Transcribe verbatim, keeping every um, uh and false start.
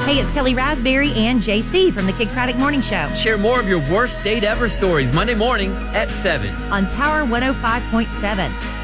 Hey, it's Kelly Raspberry and J C from the Kid Craddock Morning Show. Share more of your worst date ever stories Monday morning at seven on Power one oh five point seven.